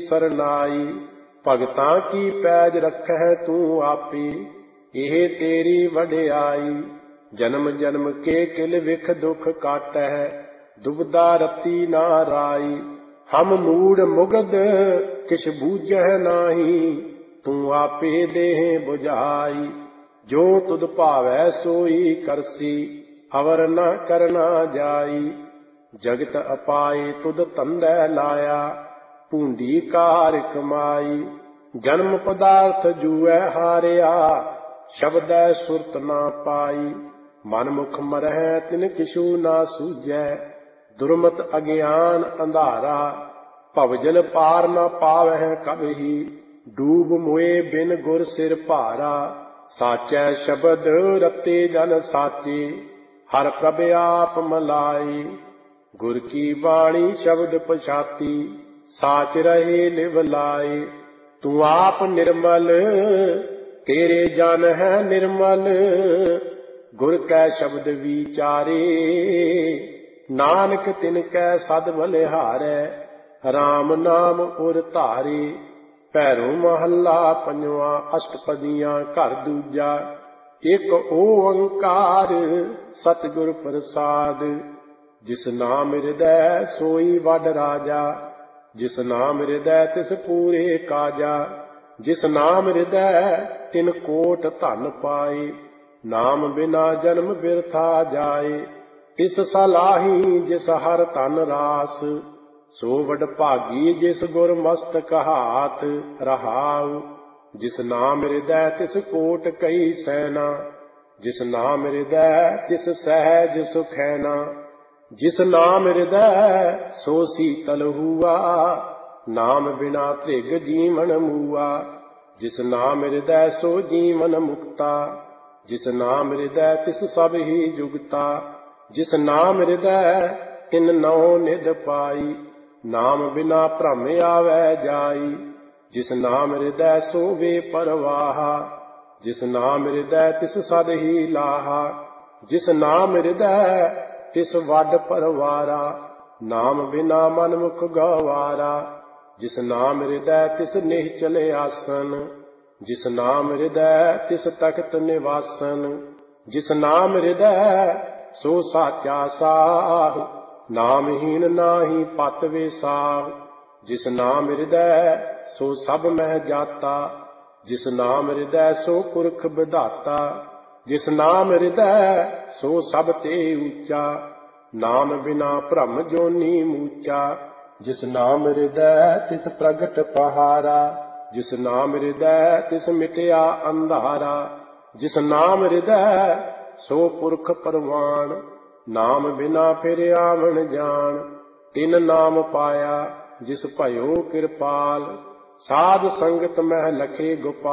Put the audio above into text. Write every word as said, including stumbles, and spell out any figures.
सरनाई। भगतां की पैज रखै तू आपी, एह तेरी वडियाई। जन्म जन्म के किल विख दुख काटै, दुबदा रती ना राई। हम मूड मुगद किछ बूझै नाही, तू आपे देह बुझाई। जो तुद भावै सोई करसी, अवर न करना जाई। जगत अपाए तुद तंदै लाया, पूंदी कार कमाई। जन्म पदार्थ जूऐ हारिया, शब्दै सुरत ना पाई। मन मुख मरहै तिन किछु ना सूझै, दुर्मत अज्ञान अंधारा। भवजल पार न पावਹਿ कबहि, डूब मोए बिन गुर सिर भारा। साचै शब्द रते जन साचे, हर प्रभ आप मलाए। गुर की बाणी शब्द पछाती, साच रहे लिव लाए। तू आप निर्मल तेरे जन है निर्मल, गुर कै शब्द विचारे। नानक तिनकै सद बलिहारै, राम नाम उर धारे। भैरो महला पंजवा अष्टपदियां घर दूजा। एक ओंकार सतगुर प्रसाद, जिस नाम हृदय सोई वड राजा। जिस नाम हृदय तिस पूरे काजा, जिस नाम हृदय तिन कोट धन पाए। नाम बिना जन्म बिरथा जाए, तिस सलाही जिस हर तन रास। सो वड भागी जिस गुर मस्तक हाथ रहाउ। जिस नाम हृदय तिस कोट कई सैना, जिस नाम हृदय तिस सहज सुखैना। जिस नाम हृदय सो शीतल हुआ, नाम बिना त्रिग जीवन मुआ। जिस नाम हृदय सो जीवन मुक्ता, जिस नाम हृदय तिस सब ही जुगता। जिस नाम हृदय तिन नौ निध पाई, नाम बिना भ्रम आवै जाई। जिस नाम हृदय सो वे परवाहा, जिस नाम हृदय तिस सद ही लाहा। जिस नाम हृदय तिस वड परवारा, नाम बिना मन मुख गवारा। जिस नाम हृदय तिस निश्चल आसन, जिस नाम हृदय तिस तख्त निवासन। जिस नाम हृदय सो साचा साह, नामहीन नाही पत विसाह। जिस नाम हृदय सो सब मह जाता, जिस नाम हृदय सो पुरख विधाता। जिस नाम हृदय सो सब ते ऊंचा, नाम बिना भ्रम जोनी मूचा। जिस नाम हृदय तिस प्रगट पहारा, जिस नाम हृदय तिस मिटया अंधारा। जिस नाम हृदय सो पुरख परवान, नाम बिना फिर आवन जान। तिन नाम पाया जिस भयो कृपाल, साध संगत मह लखे गोपाल।